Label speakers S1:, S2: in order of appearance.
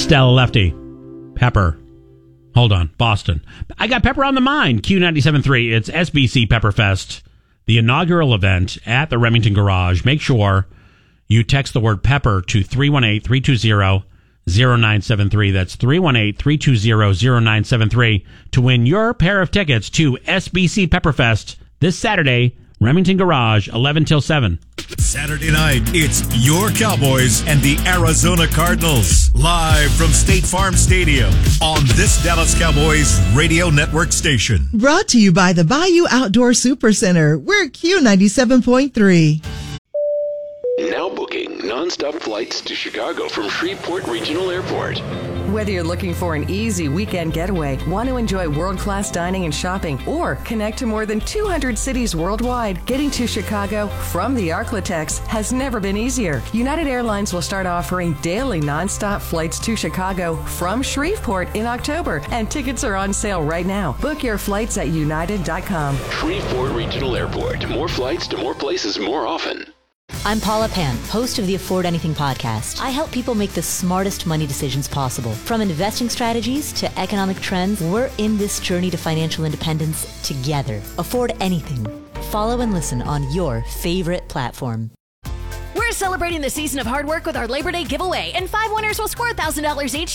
S1: Stella Lefty. Pepper. Hold on. Boston. I got Pepper on the mind. Q97.3. It's SBC Pepperfest, the inaugural event at the Remington Garage. Make sure you text the word pepper to 318-320-0973. That's 318-320-0973 to win your pair of tickets to SBC Pepperfest this Saturday, Remington Garage, 11 till 7.
S2: Saturday night, it's your Cowboys and the Arizona Cardinals. Live from State Farm Stadium on this Dallas Cowboys radio network station.
S3: Brought to you by the Bayou Outdoor Supercenter. We're Q97.3.
S4: Now booking nonstop flights to Chicago from Shreveport Regional Airport.
S5: Whether you're looking for an easy weekend getaway, want to enjoy world-class dining and shopping, or connect to more than 200 cities worldwide, getting to Chicago from the Arklatex has never been easier. United Airlines will start offering daily nonstop flights to Chicago from Shreveport in October, and tickets are on sale right now. Book your flights at united.com.
S4: Shreveport Regional Airport. More flights to more places more often.
S6: I'm Paula Pan, host of the Afford Anything podcast. I help people make the smartest money decisions possible. From investing strategies to economic trends, we're in this journey to financial independence together. Afford Anything. Follow and listen on your favorite platform.
S7: We're celebrating the season of hard work with our Labor Day giveaway, and 5 winners will score $1,000 each